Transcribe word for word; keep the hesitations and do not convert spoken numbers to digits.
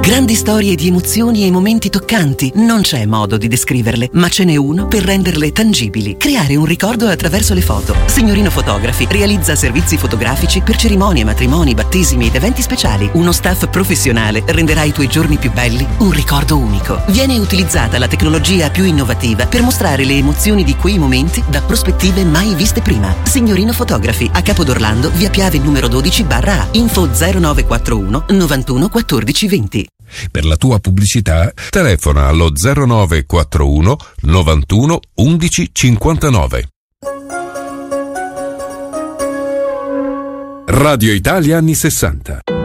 Grandi storie di emozioni e momenti toccanti. Non c'è modo di descriverle, ma ce n'è uno per renderle tangibili. Creare un ricordo attraverso le foto. Signorino Fotografi realizza servizi fotografici per cerimonie, matrimoni, battesimi ed eventi speciali. Uno staff professionale renderà i tuoi giorni più belli un ricordo unico. Viene utilizzata la tecnologia più innovativa per mostrare le emozioni di quei momenti da prospettive mai viste prima. Signorino Fotografi, a Capodorlando, via Piave numero dodici barra A. Info zero nove quattro uno novantuno quattordici venti. Per la tua pubblicità telefona allo zero nove quattro uno novantuno undici cinquantanove. Radio Italia anni sessanta.